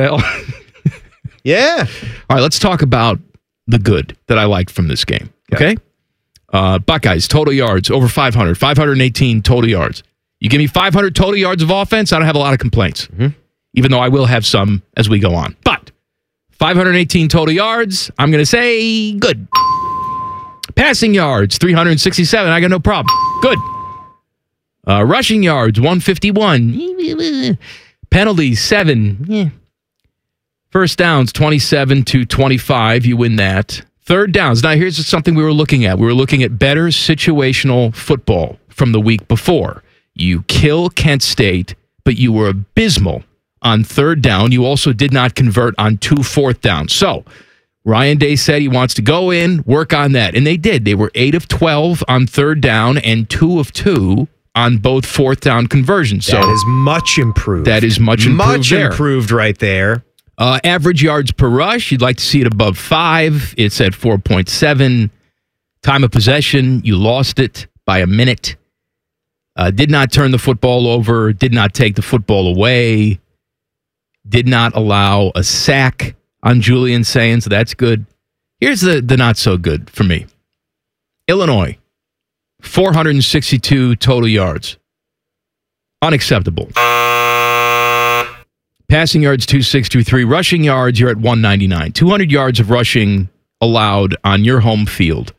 Yeah. All right, let's talk about the good that I liked from this game. Okay? Buckeyes, total yards, over 500. 518 total yards. You give me 500 total yards of offense, I don't have a lot of complaints. Even though I will have some as we go on. But 518 total yards, I'm going to say good. Passing yards, 367. I got no problem. Good. Rushing yards, 151. Penalties, 7. First downs, 27-25. You win that. Third downs. Now, here's something we were looking at. We were looking at better situational football from the week before. You kill Kent State, but you were abysmal on third down. You also did not convert on 2 fourth downs. So, Ryan Day said he wants to go in, work on that. And they did. They were 8 of 12 on third down and 2 of 2 on both fourth down conversions. That is much improved. That is much improved. Much improved right there. Average yards per rush, you'd like to see it above 5. It's at 4.7. Time of possession, you lost it by a minute. Did not turn the football over. Did not take the football away. Did not allow a sack on Julian Sayin, so that's good. Here's the not so good for me. Illinois, 462 total yards. Unacceptable. Passing yards, 2,623. Rushing yards, you're at 199. 200 yards of rushing allowed on your home field.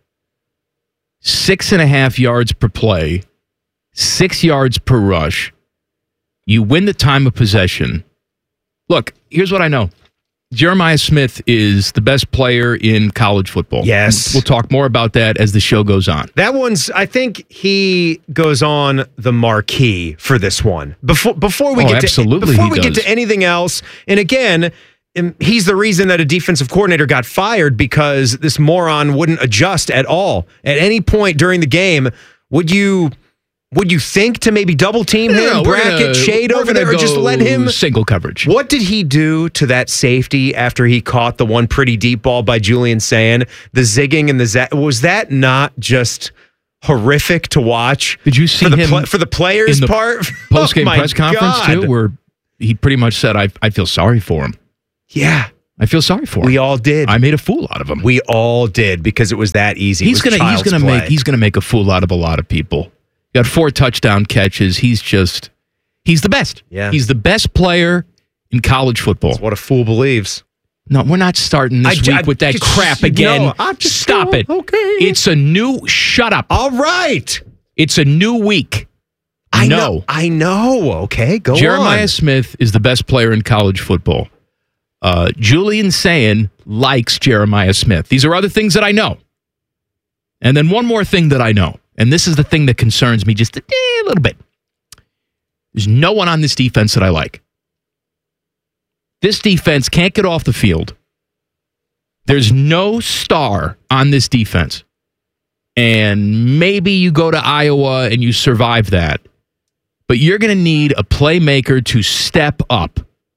6.5 yards per play. 6 yards per rush. You win the time of possession. Look, here's what I know. Jeremiah Smith is the best player in college football. Yes. We'll talk more about that as the show goes on. That one's, I think he goes on the marquee for this one. Before we get absolutely to he get does. to anything else, and again, he's the reason that a defensive coordinator got fired because this moron wouldn't adjust at all. At any point during the game, would you think to maybe double team him, bracket, shade over there, or just let him single coverage? What did he do to that safety after he caught the one pretty deep ball by Julian Sayin? The zigging and was that not just horrific to watch? Did you see him for the players' in the part? Post-game press conference too, where he pretty much said, I feel sorry for him. Yeah. I feel sorry for him. We all did. I made a fool out of him. We all did because it was that easy. He's gonna make a fool out of a lot of people. He got 4 touchdown catches. He's the best. Yeah. He's the best player in college football. That's what a fool believes. No, we're not starting this week with that crap again. No, Stop it. Okay. It's a new shut up. All right. It's a new week. I know. Okay, go on. Jeremiah Smith is the best player in college football. Julian Sayin likes Jeremiah Smith. These are other things that I know. And then one more thing that I know. And this is the thing that concerns me just a little bit. There's no one on this defense that I like. This defense can't get off the field. There's no star on this defense. And maybe you go to Iowa and you survive that. But you're going to need a playmaker to step up.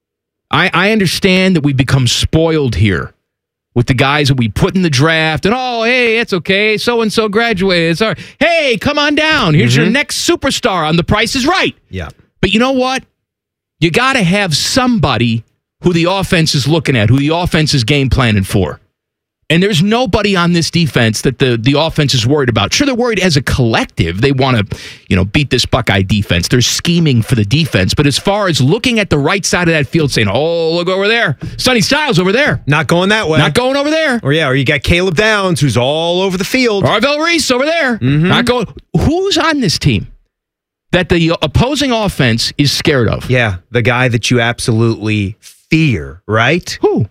I understand that we've become spoiled here with the guys that we put in the draft. And, hey, it's okay. So-and-so graduated. It's all right. Hey, come on down. Here's your next superstar on The Price is Right. Yeah. But you know what? You got to have somebody who the offense is looking at, who the offense is game planning for. And there's nobody on this defense that the offense is worried about. Sure, they're worried as a collective. They want to, beat this Buckeye defense. They're scheming for the defense. But as far as looking at the right side of that field saying, look over there. Sonny Styles over there. Not going that way. Not going over there. Or you got Caleb Downs, who's all over the field. Arvell Reese over there. Not going. Who's on this team that the opposing offense is scared of? Yeah, the guy that you absolutely fear, right? Who?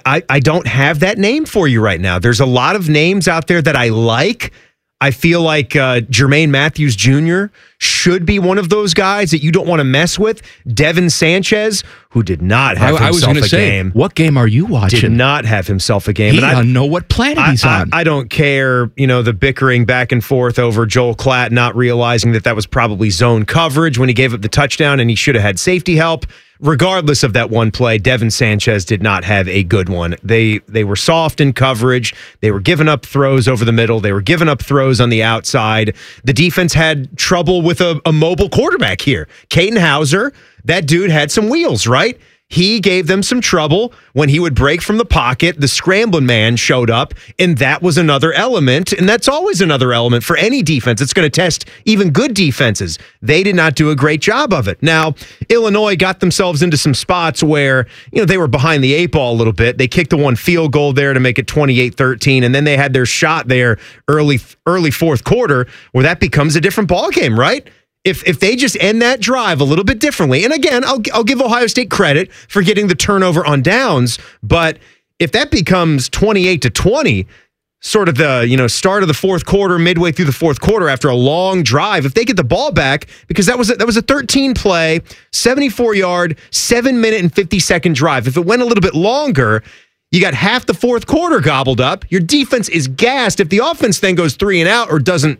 I don't have that name for you right now. There's a lot of names out there that I like. I feel like Jermaine Matthews Jr. should be one of those guys that you don't want to mess with. Devin Sanchez, who did not have himself a game. What game are you watching? Did not have himself a game. He doesn't know what planet he's on. I don't care, the bickering back and forth over Joel Klatt not realizing that was probably zone coverage when he gave up the touchdown and he should have had safety help. Regardless of that one play, Devin Sanchez did not have a good one. They were soft in coverage. They were giving up throws over the middle. They were giving up throws on the outside. The defense had trouble with a mobile quarterback here. Caden Hauser, that dude had some wheels, right? He gave them some trouble when he would break from the pocket. The scrambling man showed up, and that was another element. And that's always another element for any defense. It's going to test even good defenses. They did not do a great job of it. Now, Illinois got themselves into some spots where, they were behind the 8 ball a little bit. They kicked the one field goal there to make it 28-13, and then they had their shot there early fourth quarter where that becomes a different ball game, right? If they just end that drive a little bit differently, and again, I'll give Ohio State credit for getting the turnover on downs, but if that becomes 28-20, sort of the start of the fourth quarter, midway through the fourth quarter after a long drive, if they get the ball back, because that was a 13-play, 74-yard, 7-minute and 50-second drive. If it went a little bit longer, you got half the fourth quarter gobbled up. Your defense is gassed. If the offense then goes 3 and out or doesn't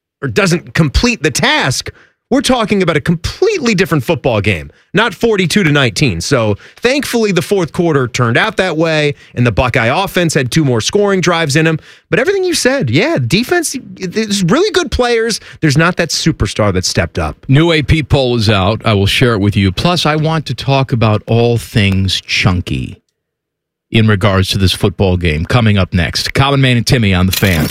complete the task, we're talking about a completely different football game, not 42-19. So thankfully, the fourth quarter turned out that way, and the Buckeye offense had 2 more scoring drives in them. But everything you said, defense, there's really good players. There's not that superstar that stepped up. New AP poll is out. I will share it with you. Plus, I want to talk about all things chunky in regards to this football game coming up next. Common Man and Timmy on The Fan.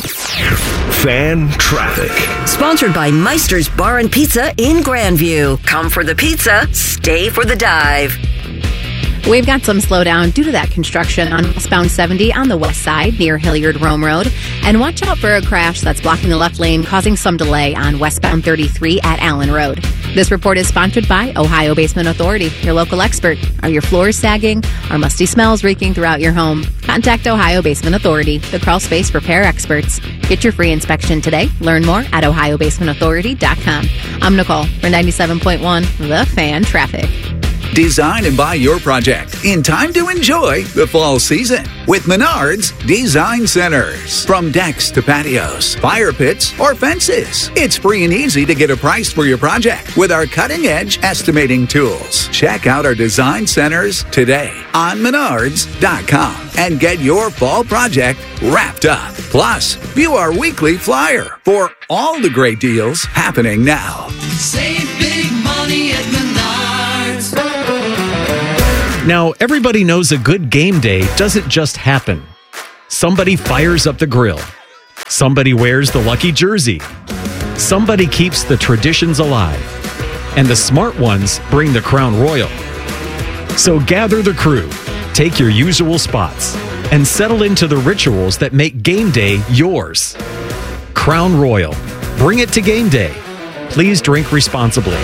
Fan Traffic. Sponsored by Meister's Bar and Pizza in Grandview. Come for the pizza, stay for the dive. We've got some slowdown due to that construction on westbound 70 on the west side near Hilliard Rome Road. And watch out for a crash that's blocking the left lane, causing some delay on westbound 33 at Allen Road. This report is sponsored by Ohio Basement Authority, your local expert. Are your floors sagging? Are musty smells reeking throughout your home? Contact Ohio Basement Authority, the crawl space repair experts. Get your free inspection today. Learn more at ohiobasementauthority.com. I'm Nicole for 97.1 The Fan Traffic. Design and buy your project in time to enjoy the fall season with Menards Design Centers. From decks to patios, fire pits, or fences, it's free and easy to get a price for your project with our cutting-edge estimating tools. Check out our design centers today on Menards.com and get your fall project wrapped up. Plus, view our weekly flyer for all the great deals happening now. Save big money at Menards. Now, everybody knows a good game day doesn't just happen. Somebody fires up the grill. Somebody wears the lucky jersey. Somebody keeps the traditions alive. And the smart ones bring the Crown Royal. So gather the crew, take your usual spots, and settle into the rituals that make game day yours. Crown Royal. Bring it to game day. Please drink responsibly.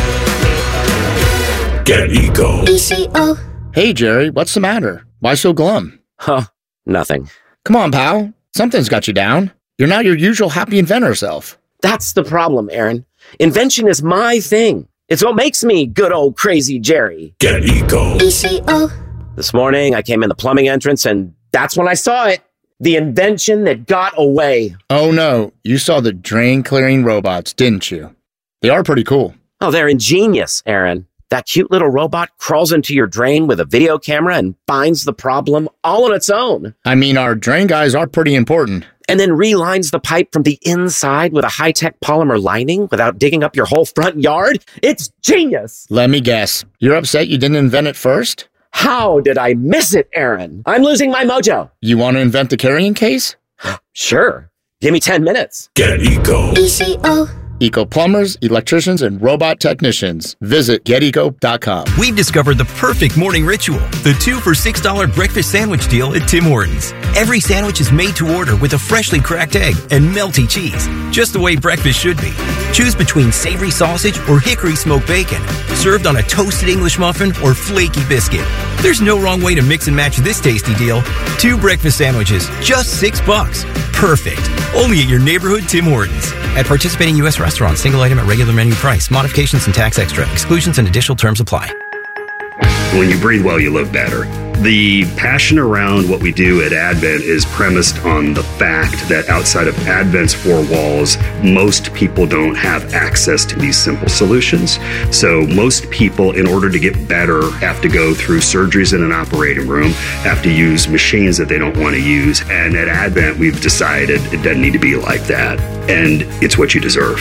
Get Eco. ECO. Hey, Jerry, what's the matter? Why so glum? Huh, nothing. Come on, pal. Something's got you down. You're not your usual happy inventor self. That's the problem, Aaron. Invention is my thing. It's what makes me good old crazy Jerry. Get Eco. ECO. This morning, I came in the plumbing entrance, and that's when I saw it. The invention that got away. Oh, no. You saw the drain clearing robots, didn't you? They are pretty cool. Oh, they're ingenious, Aaron. That cute little robot crawls into your drain with a video camera and finds the problem all on its own. I mean, our drain guys are pretty important. And then relines the pipe from the inside with a high-tech polymer lining without digging up your whole front yard. It's genius. Let me guess. You're upset you didn't invent it first? How did I miss it, Aaron? I'm losing my mojo. You want to invent the carrying case? Sure. Give me 10 minutes. Get Eco. ECO. Eco plumbers, electricians, and robot technicians. Visit geteco.com. We've discovered the perfect morning ritual. The 2 for $6 breakfast sandwich deal at Tim Hortons. Every sandwich is made to order with a freshly cracked egg and melty cheese. Just the way breakfast should be. Choose between savory sausage or hickory smoked bacon. Served on a toasted English muffin or flaky biscuit. There's no wrong way to mix and match this tasty deal. 2 breakfast sandwiches, just $6. Perfect. Only at your neighborhood Tim Hortons. At participating U.S. restaurants, single item at regular menu price. Modifications and tax extra. Exclusions and additional terms apply. When you breathe well, you live better. The passion around what we do at Advent is premised on the fact that outside of Advent's 4 walls, most people don't have access to these simple solutions. So most people, in order to get better, have to go through surgeries in an operating room, have to use machines that they don't want to use. And at Advent, we've decided it doesn't need to be like that. And it's what you deserve.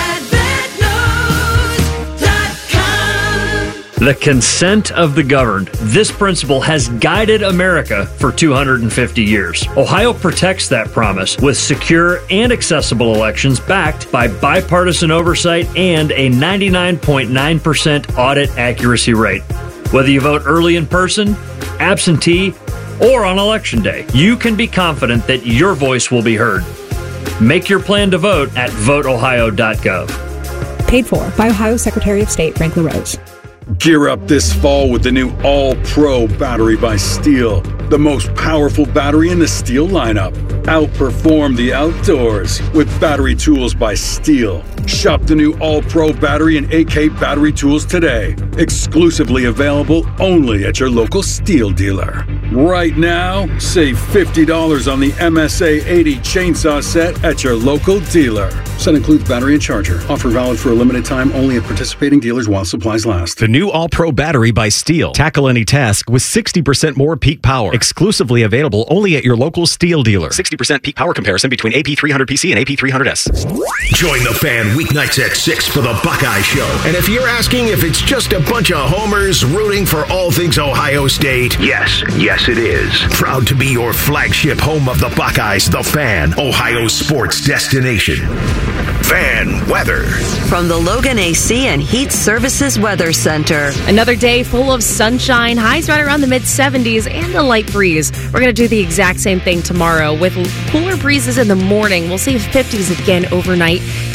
The consent of the governed. This principle has guided America for 250 years. Ohio protects that promise with secure and accessible elections backed by bipartisan oversight and a 99.9% audit accuracy rate. Whether you vote early in person, absentee, or on Election Day, you can be confident that your voice will be heard. Make your plan to vote at voteohio.gov. Paid for by Ohio Secretary of State Frank LaRose. Gear up this fall with the new All-Pro battery by Steel, the most powerful battery in the Steel lineup. Outperform the outdoors with battery tools by Steel. Shop the new All-Pro battery and AK battery tools today. Exclusively available only at your local Steel dealer. Right now, save $50 on the MSA 80 chainsaw set at your local dealer. Set includes battery and charger. Offer valid for a limited time only at participating dealers while supplies last. The new All-Pro battery by Steel. Tackle any task with 60% more peak power. Exclusively available only at your local Steel dealer. 60% peak power comparison between AP300PC and AP300S. Join the fan weeknights at 6 for the Buckeye Show. And if you're asking if it's just a bunch of homers rooting for all things Ohio State, yes it is. Proud to be your flagship home of the Buckeyes, the Fan, Ohio sports destination. Fan weather. From the Logan AC and Heat Services Weather Center. Another day full of sunshine, highs right around the mid-70s, and a light breeze. We're going to do the exact same thing tomorrow with cooler breezes in the morning. We'll see 50s again overnight, and another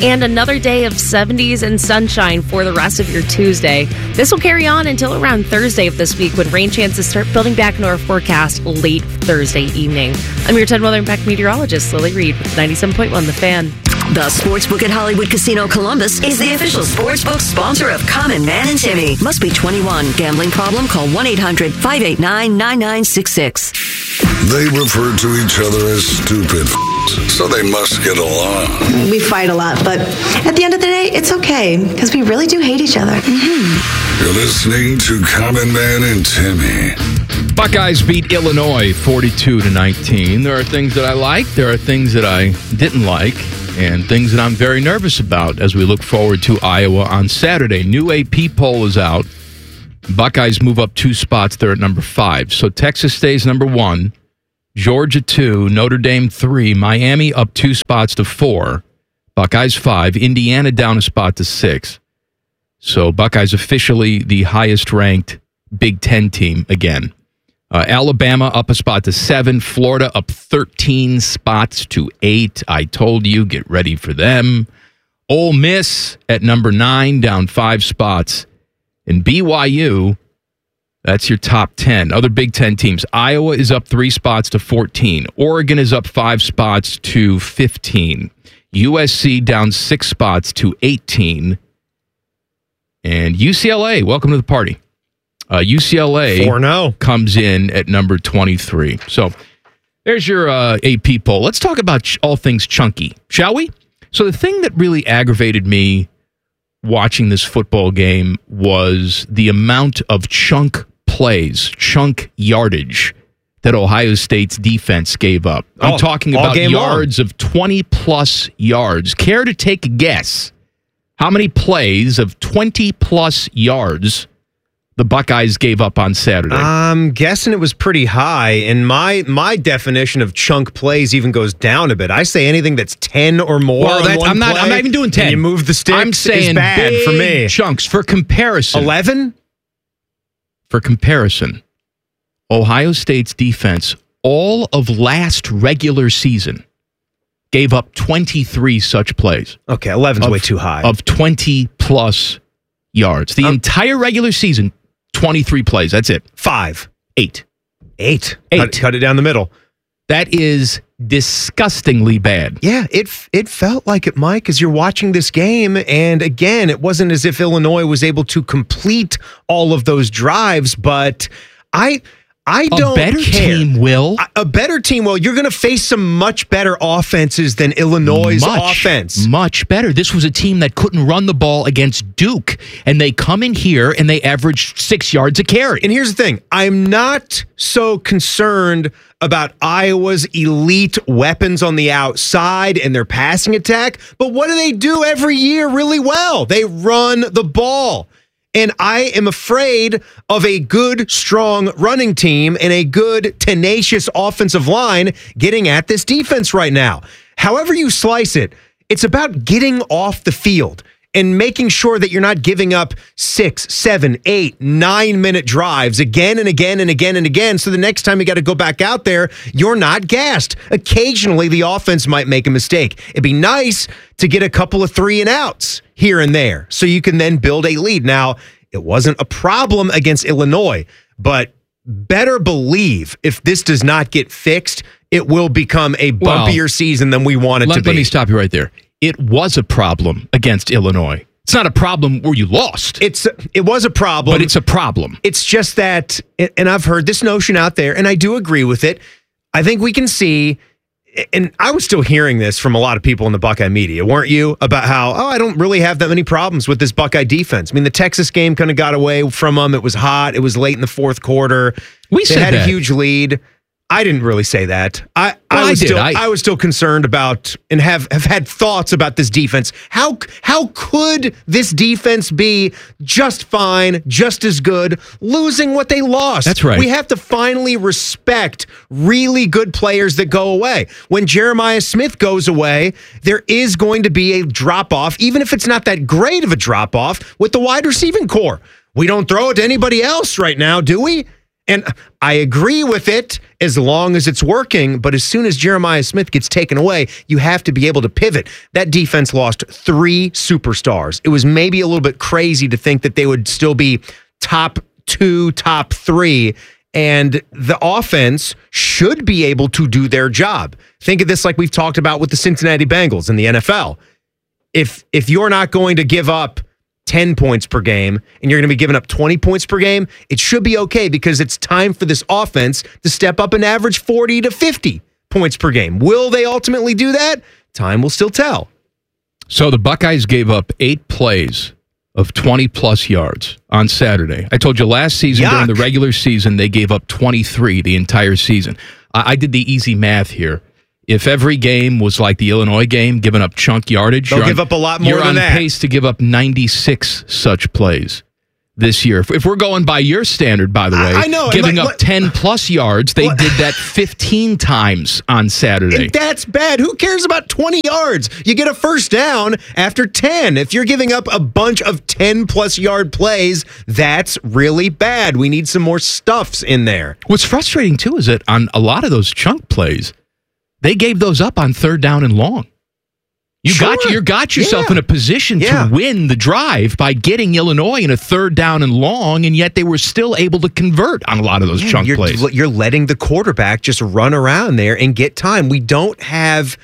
another day of 70s and sunshine for the rest of your Tuesday. This will carry on until around Thursday of this week when rain chances start building back into our forecast late Thursday evening. I'm your 10 Weather Impact meteorologist, Lily Reed, with 97.1 The Fan. The Sportsbook at Hollywood Casino Columbus is the official sportsbook sponsor of Common Man and Timmy. Must be 21. Gambling problem? Call 1-800-589-9966. They refer to each other as stupid so they must get along. We fight a lot, but at the end of the day, it's okay because we really do hate each other. You're listening to Common Man and Timmy. Buckeyes beat Illinois 42-19. There are things that I like. There are things that I didn't like. And things that I'm very nervous about as we look forward to Iowa on Saturday. New AP poll is out. Buckeyes move up 2 spots. They're at number 5. So Texas stays number 1. Georgia 2. Notre Dame 3. Miami up 2 spots to 4. Buckeyes 5. Indiana down a spot to 6. So Buckeyes officially the highest ranked Big Ten team again. Alabama up a spot to 7. Florida up 13 spots to 8. I told you, get ready for them. Ole Miss at number 9, down 5 spots. And BYU, that's your top 10. Other Big Ten teams. Iowa is up 3 spots to 14. Oregon is up 5 spots to 15. USC down 6 spots to 18. And UCLA, welcome to the party. UCLA 4-0 comes in at number 23. So there's your AP poll. Let's talk about all things chunky, shall we? So the thing that really aggravated me watching this football game was the amount of chunk plays, chunk yardage that Ohio State's defense gave up. I'm talking about yards of 20-plus yards. Care to take a guess how many plays of 20-plus yards the Buckeyes gave up on Saturday? I'm guessing it was pretty high, and my definition of chunk plays even goes down a bit. I say anything that's 10 or more. Well, I'm not even doing 10. And you move the sticks. I'm saying is bad big for me. Chunks for comparison. 11 for comparison. Ohio State's defense all of last regular season gave up 23 such plays. Okay, 11's way too high. Of 20 plus yards. The entire regular season. 23 plays. That's it. 5. 8. 8. Cut it down the middle. That is disgustingly bad. Yeah, it felt like it, Mike, as you're watching this game. And again, it wasn't as if Illinois was able to complete all of those drives, but I don't A better care. team will. A better team will. You're going to face some much better offenses than Illinois' offense. Much better. This was a team that couldn't run the ball against Duke, and they come in here and they averaged 6 yards a carry. And here's the thing. I'm not so concerned about Iowa's elite weapons on the outside and their passing attack, but what do they do every year really well? They run the ball. And I am afraid of a good, strong running team and a good, tenacious offensive line getting at this defense right now. However you slice it, it's about getting off the field and making sure that you're not giving up 6, 7, 8, 9-minute drives again and again and again and again. So the next time you got to go back out there, you're not gassed. Occasionally, the offense might make a mistake. It'd be nice to get a couple of 3-and-outs here and there so you can then build a lead. Now, it wasn't a problem against Illinois, but better believe if this does not get fixed, it will become a bumpier season than we want it to be. Let me stop you right there. It was a problem against Illinois. It's not a problem where you lost. It was a problem. But it's a problem. It's just that, and I've heard this notion out there, and I do agree with it. I think we can see, and I was still hearing this from a lot of people in the Buckeye media, weren't you? About how, I don't really have that many problems with this Buckeye defense. I mean, the Texas game kind of got away from them. It was hot. It was late in the fourth quarter. They had a huge lead. I didn't really say that. I was still concerned about and have had thoughts about this defense. How could this defense be just fine, just as good, losing what they lost? That's right. We have to finally respect really good players that go away. When Jeremiah Smith goes away, there is going to be a drop-off, even if it's not that great of a drop-off, with the wide receiving core. We don't throw it to anybody else right now, do we? And I agree with it as long as it's working, but as soon as Jeremiah Smith gets taken away, you have to be able to pivot. That defense lost 3 superstars. It was maybe a little bit crazy to think that they would still be top 2, top 3, and the offense should be able to do their job. Think of this like we've talked about with the Cincinnati Bengals in the NFL. If you're not going to give up 10 points per game and you're going to be giving up 20 points per game, it should be okay because it's time for this offense to step up and average 40 to 50 points per game. Will they ultimately do that? Time will still tell. So the Buckeyes gave up 8 plays of 20-plus yards on Saturday. I told you last season during the regular season, they gave up 23 the entire season. I did the easy math here. If every game was like the Illinois game, giving up chunk yardage, they'll give up a lot more than that. You're on pace to give up 96 such plays this year. If we're going by your standard, by the way, I know, giving up 10-plus yards, they did that 15 times on Saturday. And that's bad. Who cares about 20 yards? You get a first down after 10. If you're giving up a bunch of 10-plus yard plays, that's really bad. We need some more stuffs in there. What's frustrating, too, is that on a lot of those chunk plays, they gave those up on 3rd down and long. You got yourself in a position to win the drive by getting Illinois in a 3rd down and long, and yet they were still able to convert on a lot of those chunk plays. You're letting the quarterback just run around there and get time. We don't have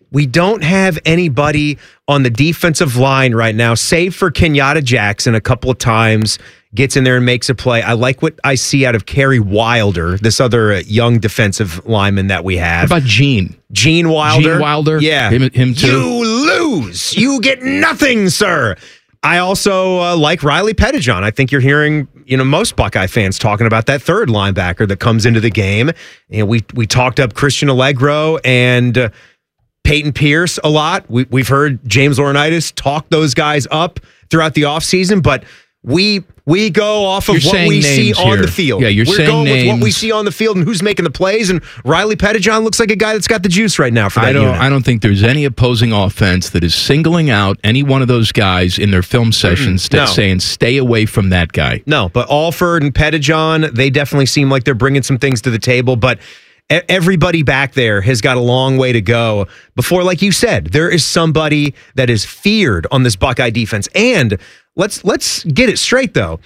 anybody on the defensive line right now, save for Kenyatta Jackson a couple of times, gets in there and makes a play. I like what I see out of Kerry Wilder, this other young defensive lineman that we have. What about Gene? Gene Wilder? Gene Wilder? Yeah. Him too? You lose. You get nothing, sir. I also like Riley Pettijohn. I think you're hearing, most Buckeye fans talking about that 3rd linebacker that comes into the game. And we talked up Christian Allegro and Peyton Pierce a lot. We've heard James Laurinaitis talk those guys up throughout the offseason, but we go off of what we see on the field. Yeah, we're going names. with what we see on the field and who's making the plays. And Riley Pettijohn looks like a guy that's got the juice right now for that unit. I don't think there's any opposing offense that is singling out any one of those guys in their film sessions saying, stay away from that guy. No, but Alford and Pettijohn, they definitely seem like they're bringing some things to the table. But everybody back there has got a long way to go before, like you said, there is somebody that is feared on this Buckeye defense. And let's get it straight, though.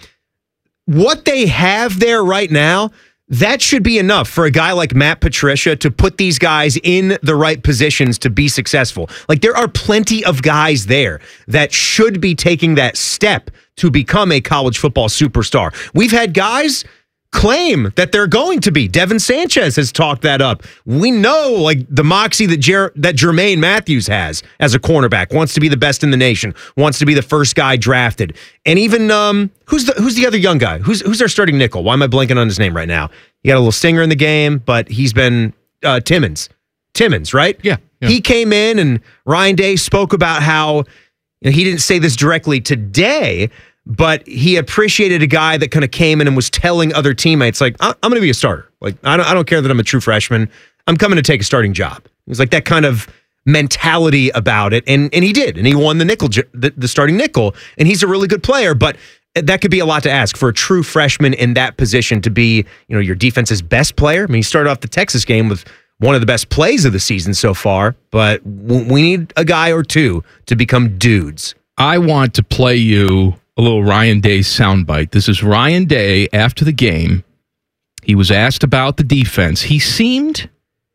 What they have there right now, that should be enough for a guy like Matt Patricia to put these guys in the right positions to be successful. Like, there are plenty of guys there that should be taking that step to become a college football superstar. We've had guys claim that they're going to be. Devin Sanchez has talked that up. We know, like, the moxie that Jermaine Matthews has as a cornerback, wants to be the best in the nation, wants to be the first guy drafted. And even who's the other young guy? Who's their starting nickel? Why am I blanking on his name right now? He got a little stinger in the game, but he's been Timmons, right? Yeah. He came in, and Ryan Day spoke about how he didn't say this directly today, but he appreciated a guy that kind of came in and was telling other teammates, like, I'm going to be a starter. Like, I don't care that I'm a true freshman. I'm coming to take a starting job. It was like that kind of mentality about it. And he did. And he won the nickel, the starting nickel. And he's a really good player. But that could be a lot to ask for a true freshman in that position to be, your defense's best player. I mean, he started off the Texas game with one of the best plays of the season so far. But we need a guy or two to become dudes. I want to play you a little Ryan Day soundbite. This is Ryan Day after the game. He was asked about the defense. He seemed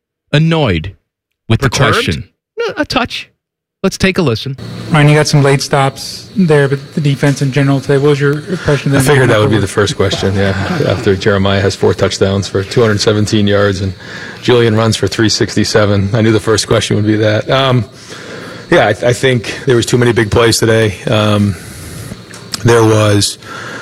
annoyed with the question. A touch. Let's take a listen. Ryan, you got some late stops there, but the defense in general today, what was your impression? I figured that would be the first question, after Jeremiah has 4 touchdowns for 217 yards and Julian runs for 367. I knew the first question would be that. I think there was too many big plays today. There was,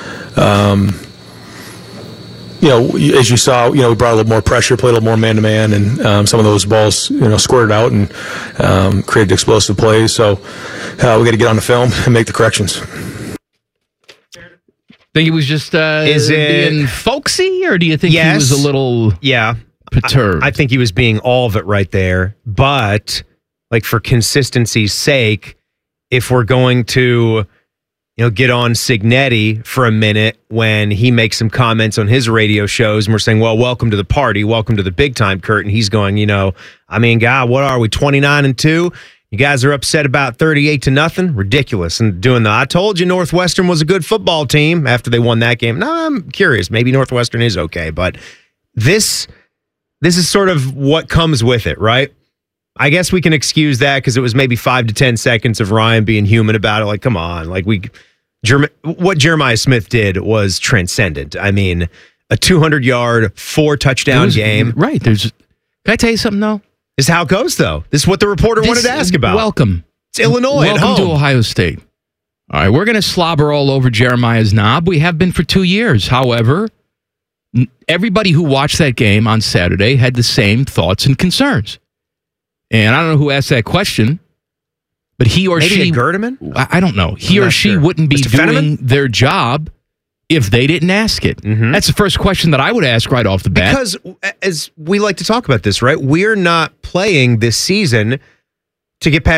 as you saw, we brought a little more pressure, played a little more man-to-man, and some of those balls, squirted out and created explosive plays. So we got to get on the film and make the corrections. Think he was just being folksy, or do you think he was a little perturbed? I think he was being all of it right there. But, like, for consistency's sake, if we're going to get on Signetti for a minute when he makes some comments on his radio shows, and we're saying, well, welcome to the party, welcome to the big time, Kurt. And he's going, God, what are we, 29-2? You guys are upset about 38-0? Ridiculous. And doing I told you Northwestern was a good football team after they won that game. No, I'm curious. Maybe Northwestern is okay, but this is sort of what comes with it, right? I guess we can excuse that because it was maybe 5 to 10 seconds of Ryan being human about it. Like, come on. Like, what Jeremiah Smith did was transcendent. I mean, a 200-yard, 4-touchdown game. Right. Can I tell you something, though? This is how it goes, though. This is what the reporter wanted to ask about. Welcome. It's Illinois at home. Welcome to Ohio State. All right, we're going to slobber all over Jeremiah's knob. We have been for 2 years. However, everybody who watched that game on Saturday had the same thoughts and concerns. And I don't know who asked that question, but he or Maybe she... a Gerdeman? I don't know. He or she wouldn't be doing their job if they didn't ask it. Mm-hmm. That's the first question that I would ask right off the bat. Because, as we like to talk about this, right? We're not playing this season to get past